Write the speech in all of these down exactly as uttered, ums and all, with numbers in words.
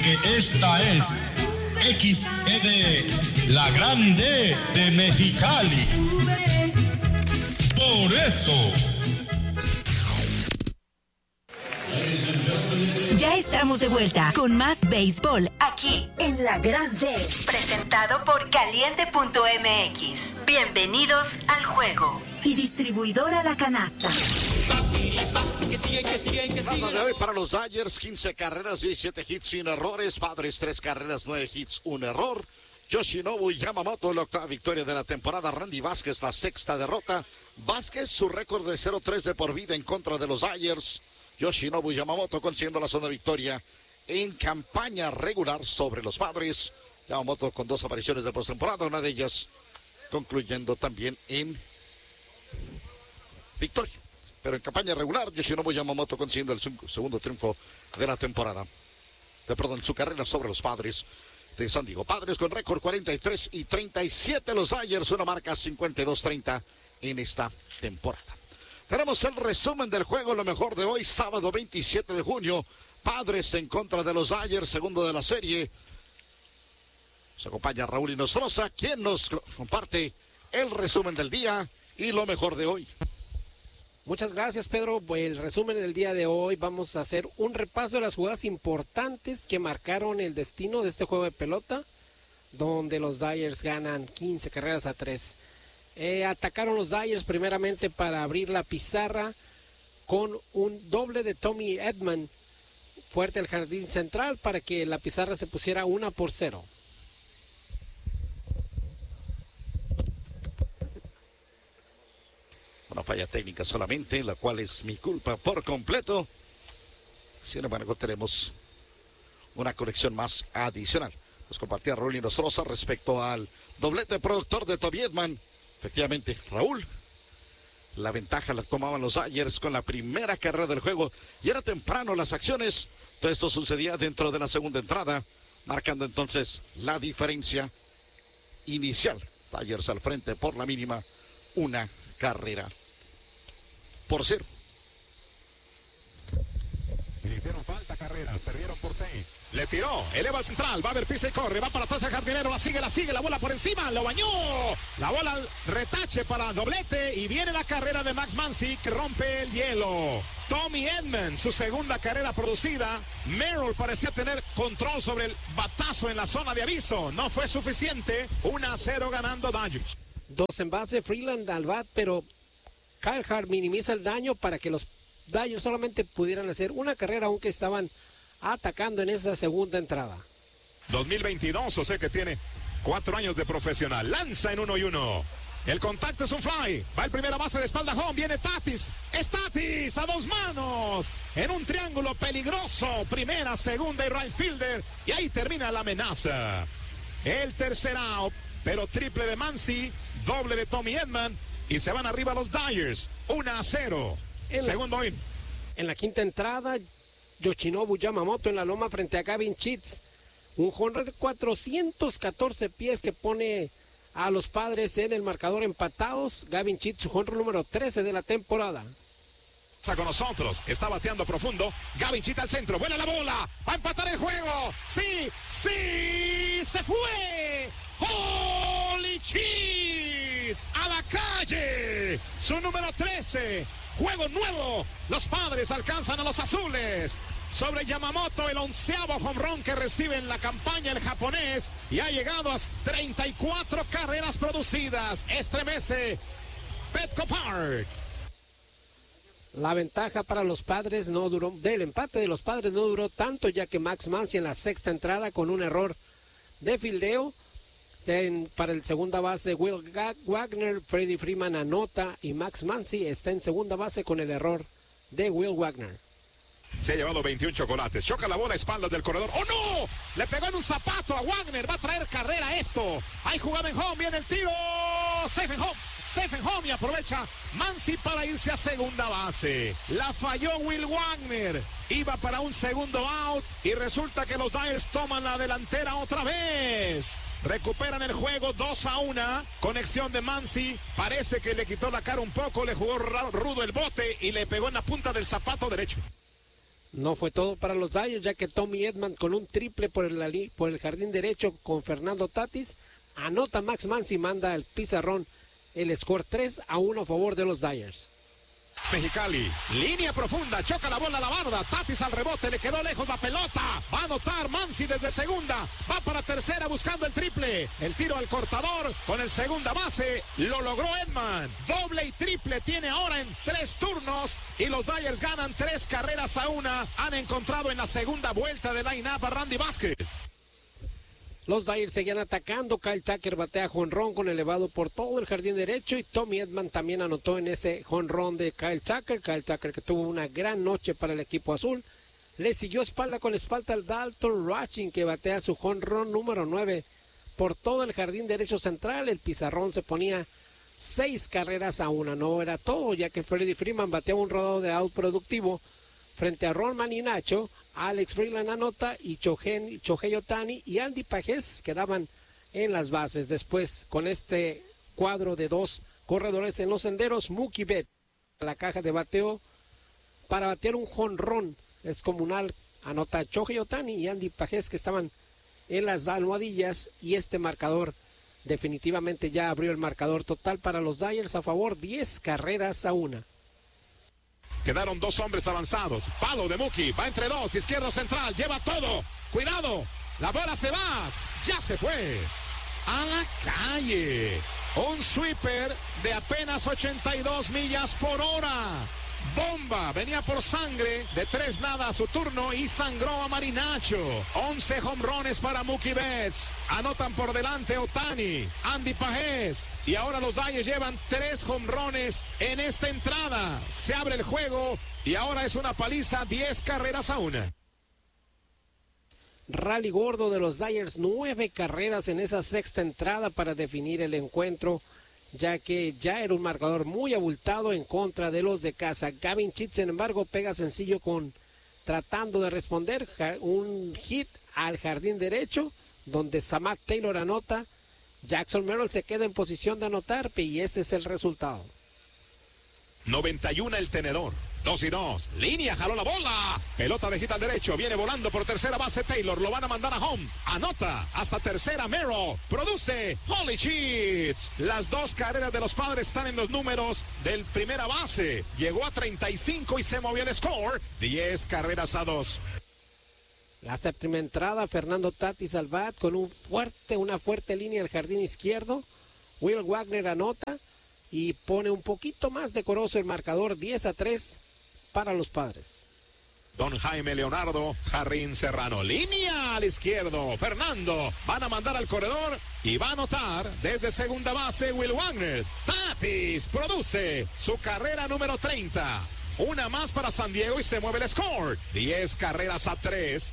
porque esta es X E D, la grande de Mexicali. Por eso. Ya estamos de vuelta con más béisbol aquí en La Grande. Presentado por Caliente punto M X. Bienvenidos al juego. Y distribuidora La Canasta. Nada de hoy para los Dodgers, quince carreras, diecisiete hits sin errores. Padres, tres carreras, nueve hits, un error. Yoshinobu Yamamoto, la octava victoria de la temporada. Randy Vázquez, la sexta derrota. Vázquez, su récord de cero tres de por vida en contra de los Dodgers. Yoshinobu Yamamoto consiguiendo la segunda victoria en campaña regular sobre los Padres. Yamamoto con dos apariciones de postemporada, una de ellas concluyendo también en victoria. Pero en campaña regular, Yoshinobu Yamamoto consiguiendo el segundo triunfo de la temporada. De perdón, su carrera sobre los Padres de San Diego. Padres con récord cuarenta y tres y treinta y siete. Los Dodgers, una marca cincuenta y dos treinta en esta temporada. Tenemos el resumen del juego, lo mejor de hoy, sábado veintisiete de junio. Padres en contra de los Dodgers, segundo de la serie. Se acompaña Raúl Inostroza, quien nos comparte el resumen del día y lo mejor de hoy. Muchas gracias, Pedro. El resumen del día de hoy, vamos a hacer un repaso de las jugadas importantes que marcaron el destino de este juego de pelota, donde los Dodgers ganan quince carreras a tres. Eh, atacaron los Dodgers primeramente para abrir la pizarra con un doble de Tommy Edman fuerte al jardín central para que la pizarra se pusiera una por cero. Una falla técnica solamente, la cual es mi culpa por completo. Sin embargo, tenemos una conexión más adicional. Nos compartía Raúl Inostroza respecto al doblete productor de Tommy Edman. Efectivamente, Raúl, la ventaja la tomaban los Dodgers con la primera carrera del juego y era temprano las acciones. Todo esto sucedía dentro de la segunda entrada, marcando entonces la diferencia inicial. Dodgers al frente por la mínima, una carrera por cero. Hicieron falta carreras, perdieron por seis. Le tiró, eleva al central, va a ver, pisa y corre, va para atrás el jardinero, la sigue, la sigue, la bola por encima, lo bañó. La bola al retache para doblete y viene la carrera de Max Muncy que rompe el hielo. Tommy Edman, su segunda carrera producida. Merrill parecía tener control sobre el batazo en la zona de aviso. No fue suficiente, uno a cero ganando Dodgers. Dos en base, Freeland al bat, pero Kyle Hart minimiza el daño para que los Dodgers solamente pudieran hacer una carrera aunque estaban atacando en esa segunda entrada. dos mil veintidós, o sea que tiene cuatro años de profesional. Lanza en uno y uno. El contacto es un fly. Va el primera base de espalda home. Viene Tatis. Es Tatis a dos manos. En un triángulo peligroso. Primera, segunda y right fielder. Y ahí termina la amenaza. El tercer out. Pero triple de Muncy. Doble de Tommy Edman. Y se van arriba los Dodgers. uno a cero. En Segundo in. En la quinta entrada, Yoshinobu Yamamoto en la loma frente a Gavin Sheets. Un jonrón de cuatrocientos catorce pies que pone a los Padres en el marcador empatados. Gavin Sheets, su jonrón número trece de la temporada. Está con nosotros, está bateando profundo. Gavin Sheets al centro, vuela la bola. Va a empatar el juego. Sí, sí, se fue. Holy Sheets a la calle. Su número trece. Juego nuevo, los Padres alcanzan a los azules. Sobre Yamamoto, el onceavo home run que recibe en la campaña el japonés. Y ha llegado a treinta y cuatro carreras producidas. Estremece Petco Park. La ventaja para los Padres no duró, del empate de los Padres no duró tanto, ya que Max Muncy en la sexta entrada con un error de fildeo. En, para el segunda base Will Wagner, Freddie Freeman anota y Max Muncy está en segunda base con el error de Will Wagner. Se ha llevado veintiún chocolates, choca la bola a espaldas del corredor. ¡Oh no! Le pegó en un zapato a Wagner, va a traer carrera esto. Hay jugada en home, viene el tiro. Safe en home, safe en home y aprovecha Muncy para irse a segunda base. La falló Will Wagner, iba para un segundo out y resulta que los Dodgers toman la delantera otra vez. Recuperan el juego dos a uno. Conexión de Muncy. Parece que le quitó la cara un poco. Le jugó rudo el bote y le pegó en la punta del zapato derecho. No fue todo para los Dodgers, ya que Tommy Edman con un triple por el, por el jardín derecho con Fernando Tatis, anota Max Muncy y manda el pizarrón el score tres a uno a favor de los Dodgers. Mexicali, línea profunda, choca la bola a la barda, Tatis al rebote, le quedó lejos la pelota, va a anotar Muncy desde segunda, va para tercera buscando el triple, el tiro al cortador con el segunda base, lo logró Edman, doble y triple tiene ahora en tres turnos y los Dodgers ganan tres carreras a una, han encontrado en la segunda vuelta de line-up a Randy Vázquez. Los Dodgers seguían atacando. Kyle Tucker batea jonrón con elevado por todo el jardín derecho y Tommy Edman también anotó en ese jonrón de Kyle Tucker. Kyle Tucker que tuvo una gran noche para el equipo azul. Le siguió espalda con espalda al Dalton Rushing que batea su jonrón número nueve por todo el jardín derecho central. El pizarrón se ponía seis carreras a una. No era todo, ya que Freddie Freeman bateaba un rodado de out productivo frente a Ron Maninacho. Alex Freeland anota y Shohei Ohtani y Andy Pages quedaban en las bases. Después, con este cuadro de dos corredores en los senderos, Mookie Betts a la caja de bateo para batear un jonrón descomunal. Anota Shohei Ohtani y Andy Pages que estaban en las almohadillas y este marcador definitivamente ya abrió el marcador total para los Dodgers a favor, diez carreras a una. Quedaron dos hombres avanzados. Palo de Mookie. Va entre dos. Izquierdo central. Lleva todo. Cuidado. La bola se va. Ya se fue. A la calle. Un sweeper de apenas ochenta y dos millas por hora. Bomba. Venía por sangre. De tres nada a su turno y sangró a Marinacho. once jonrones para Mookie Betts. Anotan por delante Ohtani, Andy Pages. Y ahora los Dodgers llevan tres jonrones en esta entrada. Se abre el juego y ahora es una paliza, diez carreras a una. Rally gordo de los Dodgers, nueve carreras en esa sexta entrada para definir el encuentro, ya que ya era un marcador muy abultado en contra de los de casa. Gavin Sheets, sin embargo, pega sencillo con tratando de responder un hit al jardín derecho, donde Samad Taylor anota. Jackson Merrill se queda en posición de anotar y ese es el resultado. noventa y uno el tenedor. Dos y dos. Línea, jaló la bola. Pelota de hit al derecho. Viene volando por tercera base Taylor. Lo van a mandar a home. Anota. Hasta tercera Merrill. Produce Holy Cheats. Las dos carreras de los Padres están en los números del primera base. Llegó a treinta y cinco y se movió el score. diez carreras a dos. La séptima entrada, Fernando Tatis al bat con un fuerte, una fuerte línea al jardín izquierdo. Will Wagner anota y pone un poquito más decoroso el marcador, diez a tres para los Padres. Don Jaime Leonardo, Jarrín Serrano, línea al izquierdo, Fernando, van a mandar al corredor y va a anotar desde segunda base Will Wagner. Tatis produce su carrera número treinta, una más para San Diego y se mueve el score, diez carreras a tres.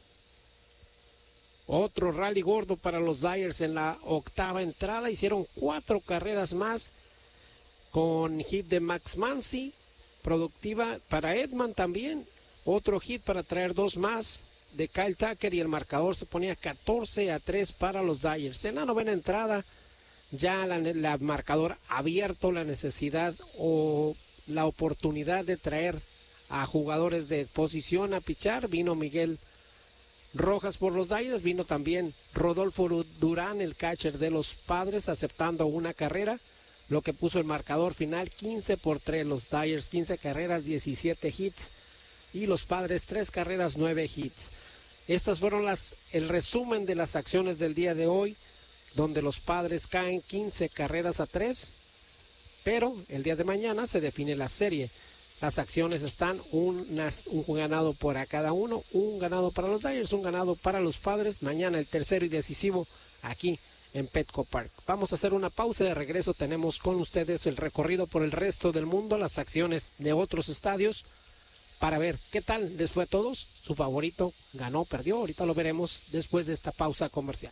Otro rally gordo para los Dodgers en la octava entrada, hicieron cuatro carreras más con hit de Max Muncy, productiva para Edman también, otro hit para traer dos más de Kyle Tucker y el marcador se ponía catorce a tres para los Dodgers. En la novena entrada ya la, la marcador abierto, la necesidad o la oportunidad de traer a jugadores de posición a pichar, vino Miguel Rojas por los Dodgers, vino también Rodolfo Durán, el catcher de los Padres, aceptando una carrera, lo que puso el marcador final quince por tres, los Dodgers quince carreras, diecisiete hits y los Padres tres carreras, nueve hits. Estas fueron las el resumen de las acciones del día de hoy, donde los Padres caen quince carreras a tres, pero el día de mañana se define la serie. Las acciones están un, un ganado para cada uno, un ganado para los Dodgers, un ganado para los Padres. Mañana el tercero y decisivo aquí en Petco Park. Vamos a hacer una pausa, de regreso tenemos con ustedes el recorrido por el resto del mundo, las acciones de otros estadios, para ver qué tal les fue a todos. Su favorito ganó, perdió, ahorita lo veremos después de esta pausa comercial.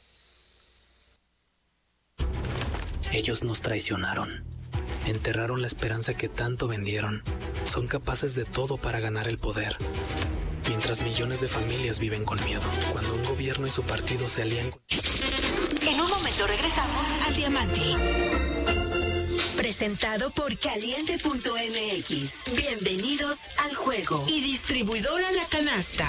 Ellos nos traicionaron. Enterraron la esperanza que tanto vendieron. Son capaces de todo para ganar el poder. Mientras millones de familias viven con miedo. Cuando un gobierno y su partido se alían con... En un momento regresamos al Diamante. presentado por Caliente punto M X. Bienvenidos al juego. Y distribuidora La Canasta.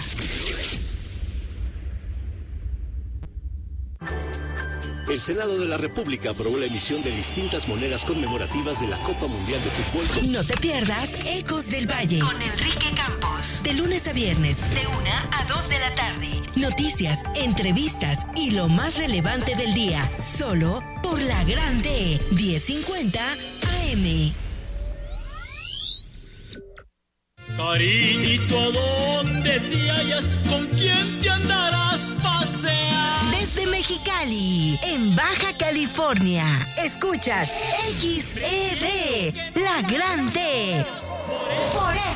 El Senado de la República aprobó la emisión de distintas monedas conmemorativas de la Copa Mundial de Fútbol. No te pierdas Ecos del Valle con Enrique Campos. De lunes a viernes, de una a dos de la tarde. Noticias, entrevistas y lo más relevante del día. Solo por La Grande, diez cincuenta A M. Cariñito, ¿a dónde te hallas? ¿Con quién te andarás pasear? Desde Mexicali, en Baja California, escuchas X E D, La Grande.